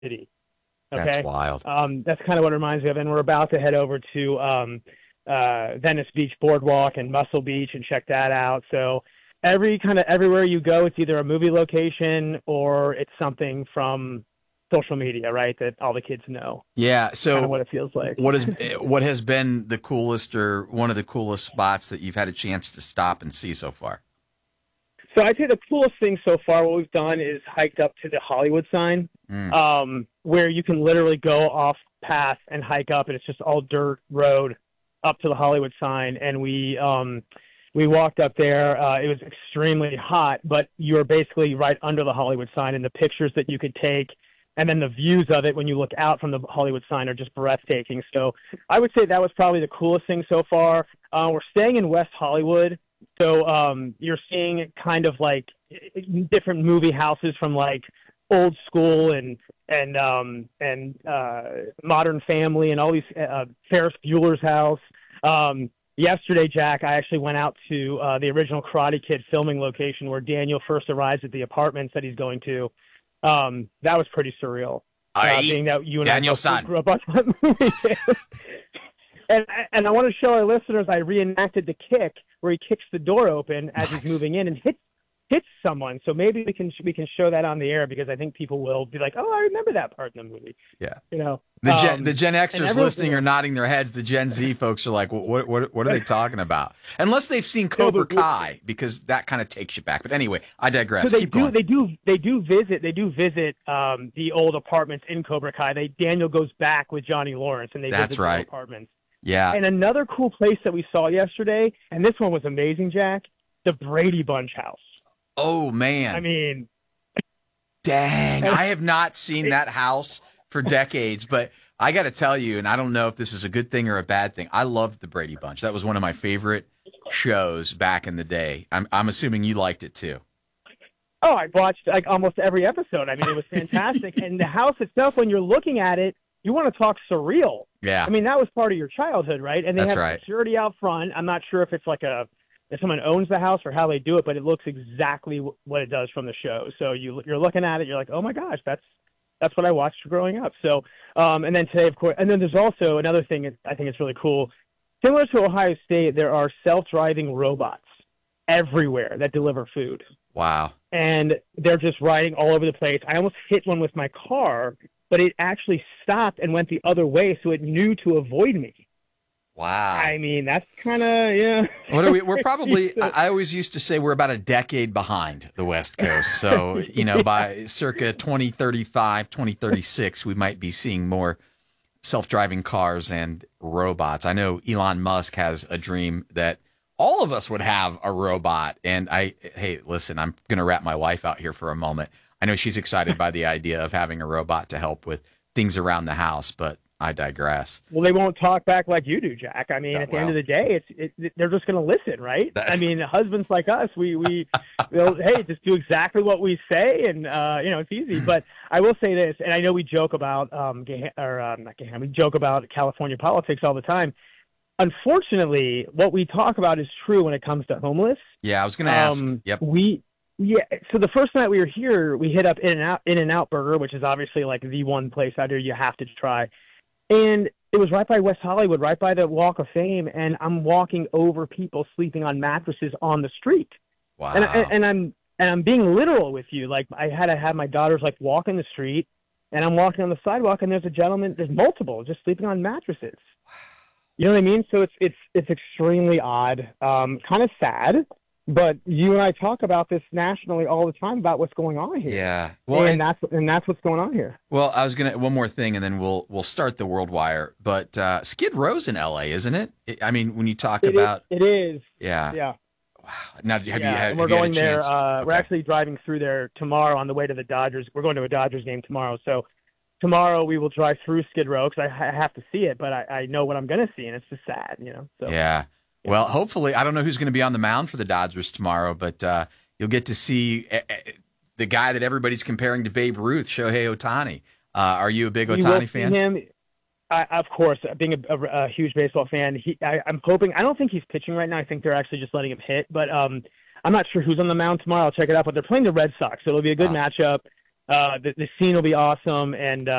City. That's Okay. wild. That's kind of what it reminds me of. And we're about to head over to Venice Beach Boardwalk and Muscle Beach and check that out. So everywhere you go, it's either a movie location or it's something from social media, right? That all the kids know. Yeah. Kind of So what it feels like. what has been the coolest or one of the coolest spots that you've had a chance to stop and see so far? So I'd say the coolest thing so far, what we've done is hiked up to the Hollywood sign, where you can literally go off path and hike up, and it's just all dirt road up to the Hollywood sign. And we walked up there. It was extremely hot, but you were basically right under the Hollywood sign, and the pictures that you could take, and then the views of it when you look out from the Hollywood sign are just breathtaking. So I would say that was probably the coolest thing so far. We're staying in West Hollywood. So you're seeing kind of like different movie houses from like Old School and Modern Family and all these Ferris Bueller's House. Yesterday, Jack, I actually went out to the original Karate Kid filming location where Daniel first arrives at the apartments that he's going to. That was pretty surreal. Being that you and Daniel-san. I grew up on that movie. And I want to show our listeners I reenacted the kick where he kicks the door open as he's moving in and hits someone. So maybe we can show that on the air because I think people will be like, oh, I remember that part in the movie. Yeah. You know, the Gen Xers listening are nodding their heads. The Gen Z folks are like, what are they talking about? Unless they've seen Cobra Kai, because that kind of takes you back. But anyway, I digress. So Keep going. They do visit the old apartments in Cobra Kai. Daniel goes back with Johnny Lawrence and they visit the apartments. Yeah. And another cool place that we saw yesterday, and this one was amazing, Jack, the Brady Bunch house. Oh, man. I mean, dang. I have not seen that house for decades, but I got to tell you, and I don't know if this is a good thing or a bad thing, I loved the Brady Bunch. That was one of my favorite shows back in the day. I'm assuming you liked it too. Oh, I watched like almost every episode. I mean, it was fantastic. And the house itself, when you're looking at it, you want to talk surreal. Yeah. I mean, that was part of your childhood, right? And they That's have right. security out front. I'm not sure if it's like if someone owns the house or how they do it, but it looks exactly what it does from the show. So you're looking at it, you're like, oh my gosh, that's what I watched growing up. So, and then today, of course, and then there's also another thing I think it's really cool. Similar to Ohio State, there are self-driving robots everywhere that deliver food. Wow. And they're just riding all over the place. I almost hit one with my car, but it actually stopped and went the other way, so it knew to avoid me. Wow. I mean, that's kind of, yeah. What are we? We're probably, I always used to say we're about a decade behind the West Coast. So, by circa 2035, 2036, we might be seeing more self-driving cars and robots. I know Elon Musk has a dream that all of us would have a robot. And hey, listen, I'm going to wrap my wife out here for a moment. I know she's excited by the idea of having a robot to help with things around the house, but I digress. Well, they won't talk back like you do, Jack. I mean, at the end of the day, they're just going to listen, right? I mean, husbands like us, we'll, hey, just do exactly what we say, and it's easy. But I will say this, and I know we joke about we joke about California politics all the time. Unfortunately, what we talk about is true when it comes to homeless. Yeah, I was going to ask. Yep. So the first night we were here, we hit up In-N-Out Burger, which is obviously like the one place out there you have to try. And it was right by West Hollywood, right by the Walk of Fame, and I'm walking over people sleeping on mattresses on the street. Wow. And I'm being literal with you. Like I had to have my daughters like walk in the street, and I'm walking on the sidewalk, and there's multiple just sleeping on mattresses. You know what I mean? So it's extremely odd, kind of sad. But you and I talk about this nationally all the time about what's going on here. Yeah, well, and that's what's going on here. Well, I was gonna one more thing, and then we'll start the World Wire. But Skid Row's in L.A., isn't it? I mean, when you talk about it is. Yeah. Yeah. Wow. Now, have you had we're have you going had a there. chance? Okay. We're actually driving through there tomorrow on the way to the Dodgers. We're going to a Dodgers game tomorrow, so tomorrow we will drive through Skid Row because I have to see it, but I know what I'm going to see, and it's just sad, So. Yeah. Well, hopefully, I don't know who's going to be on the mound for the Dodgers tomorrow, but you'll get to see the guy that everybody's comparing to Babe Ruth, Shohei Ohtani. Are you a big Ohtani fan? Him, of course, being a huge baseball fan, I'm hoping. I don't think he's pitching right now. I think they're actually just letting him hit, but I'm not sure who's on the mound tomorrow. I'll check it out. But they're playing the Red Sox, so it'll be a good matchup. The scene will be awesome, and